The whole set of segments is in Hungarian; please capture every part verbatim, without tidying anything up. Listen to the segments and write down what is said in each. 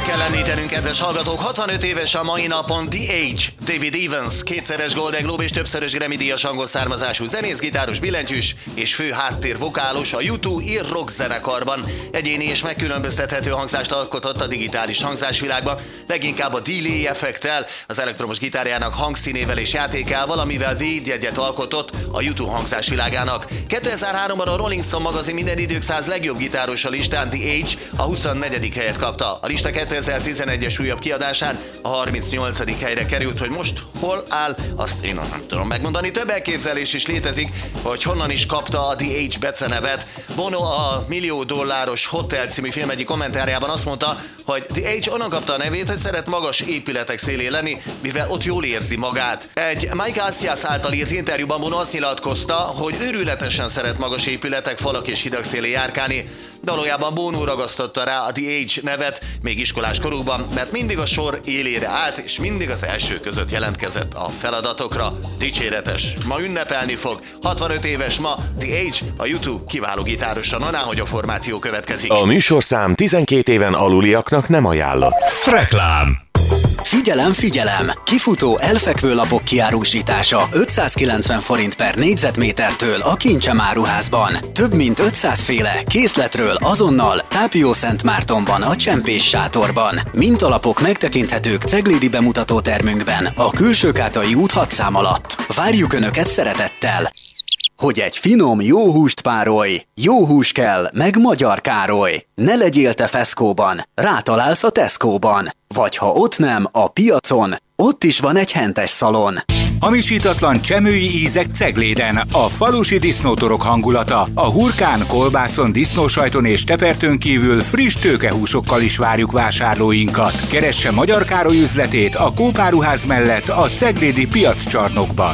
kell említenünk, kedves hallgatók, hatvanöt éves a mai napon The Age, David Evans, kétszeres Golden Globe és többszörös Grammy-díjas angol származású zenész, gitáros, billentyűs és fő háttérvokálos a U kettő ír rock zenekarban. Egyéni és megkülönböztethető hangzást alkotott a digitális hangzásvilágban, leginkább a delay effekttel, az elektromos gitárjának hangszínével és játékával, amivel védjegyet alkotott a U kettő hangzásvilágának. kétezer-háromban a Rolling Stone magazin minden idők száz legjobb gitáros a listán The Age a huszonnegyedik helyet kapta. A lista kétezer-tizenegyes újabb kiadásán a harmincnyolcadik helyre került, hogy most hol áll, azt én nem tudom megmondani. Több elképzelés is létezik, hogy honnan is kapta a The Age becenevet. Bono a Millió dolláros Hotel című film egyik kommentárjában azt mondta, hogy The Age onnan kapta a nevét, hogy szeret magas épületek szélén lenni, mivel ott jól érzi magát. Egy Mike Asias által írt interjúban Bono azt nyilatkozta, hogy őrületesen szeret magas épületek, falak és hidak szélén járkálni. De valójában Bono ragasztotta rá a The Age nevet még iskolás korukban, mert mindig a sor élére állt, és mindig az első között jelentkezett a feladatokra. Dicséretes. Ma ünnepelni fog. hatvanöt éves ma The Age, a U kettő kiváló gitárosa. Na, hogy a formáció következik. A műsorszám tizenkét éven aluliaknak nem ajánlott. Reklám. Figyelem, figyelem! Kifutó elfekvő lapok kiárusítása ötszázkilencven forint per négyzetmétertől a Kincsem áruházban. Több mint ötszáz féle készletről azonnal Tápió-Szentmártonban a Csempés sátorban. Mintalapok megtekinthetők ceglédi bemutatótermünkben a Külsőkátai út hat szám alatt. Várjuk Önöket szeretettel! Hogy egy finom, jó húst párolj, jó hús kell, meg Magyar Károly. Ne legyél te feszkóban, rátalálsz a Tesco-ban. Vagy ha ott nem, a piacon, ott is van egy hentes szalon. Hamisítatlan csemői ízek Cegléden, a falusi disznótorok hangulata. A hurkán, kolbászon, disznósajton és tepertőn kívül friss tőkehúsokkal is várjuk vásárlóinkat. Keresse Magyar Károly üzletét a Kópáruház mellett a ceglédi piaccsarnokban.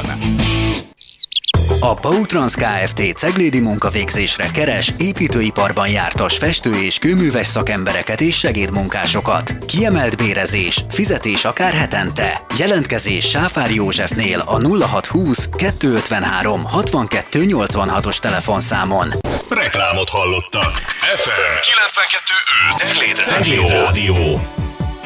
A Pautrans Kft. Ceglédi munkavégzésre keres építőiparban jártas festő- és kőműves szakembereket és segédmunkásokat. Kiemelt bérezés, fizetés akár hetente. Jelentkezés Sáfár Józsefnél a nulla hat húsz kettőszázötvenhárom hatvankettő nyolcvanhatos telefonszámon. Reklámot hallottak. ef em kilencvenkettő Cegléd Rádió.